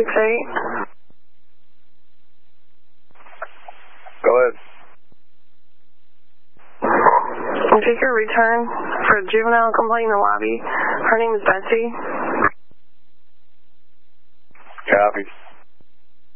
168. Go ahead. I'll take your return for a juvenile complaint in the lobby. Her name is Betsy. Copy.